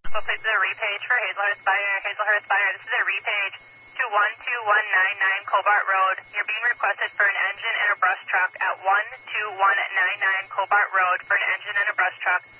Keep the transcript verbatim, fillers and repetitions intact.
So please do a repage for Hazelhurst Fire. Hazelhurst Fire, this is a repage to one two one nine nine Cobart Road. You're being requested for an engine and a brush truck at one two one nine nine Cobart Road for an engine and a brush truck.